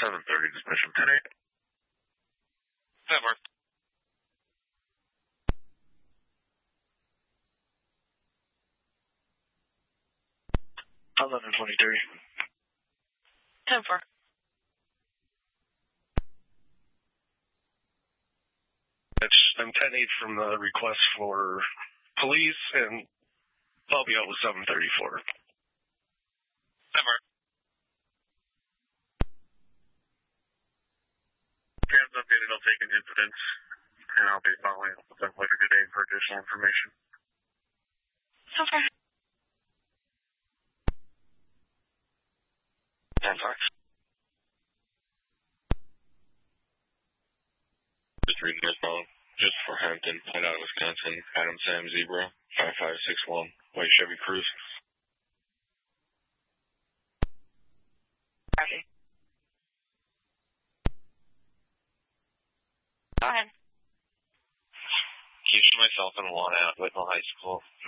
7:30 dispatch 10-8. That works. 11:23. 10-4. I'm 10-8 from the request for police, and I'll be out with 7:34. That works. Cam's updated, I'll take an incident, and I'll be following up with them later today for additional information. Okay. 10-5. Just reading this phone. Just for Hampton, Hideout, Wisconsin. Adam Sam Zebra, 5561. White Chevy Cruze. Okay. Go ahead. Keeps myself in Juan at Whitnall High School.